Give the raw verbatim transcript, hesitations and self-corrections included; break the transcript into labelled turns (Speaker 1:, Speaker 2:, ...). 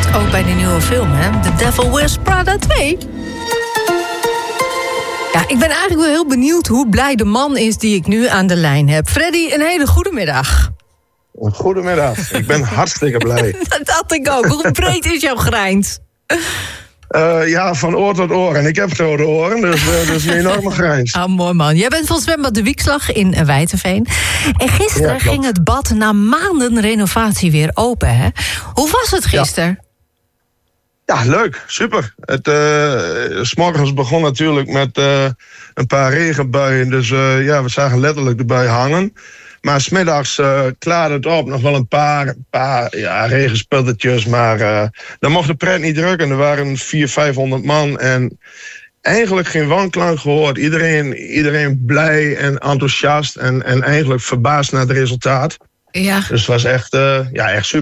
Speaker 1: Ook bij de nieuwe film, hè? The Devil Wears Prada twee. Ja, ik ben eigenlijk wel heel benieuwd hoe blij de man is die ik nu aan de lijn heb. Freddy, een hele goede middag.
Speaker 2: Goedemiddag, ik ben hartstikke blij.
Speaker 1: Dat dacht ik ook. Hoe breed is jouw grijns?
Speaker 2: Uh, ja, van oor tot oor. En ik heb grote oren, dus uh, dat is een enorme grijns.
Speaker 1: Ah, mooi man. Jij bent van zwembad De Wiekslag in Wijtenveen. En gisteren ja, ging het bad na maanden renovatie weer open, hè? Hoe was het gisteren?
Speaker 2: Ja, ja leuk. Super. Het, uh, 's morgens begon natuurlijk met uh, een paar regenbuien. Dus uh, ja, we zagen letterlijk de bui hangen. Maar 's middags uh, klaarde het op. Nog wel een paar, paar ja, regensputtertjes. Maar uh, dan mocht de pret niet drukken. Er waren vierhonderd, vijfhonderd man. En eigenlijk geen wanklank gehoord. Iedereen, iedereen blij en enthousiast. En, en eigenlijk verbaasd naar het resultaat.
Speaker 1: Ja.
Speaker 2: Dus het was echt, uh, ja, echt super.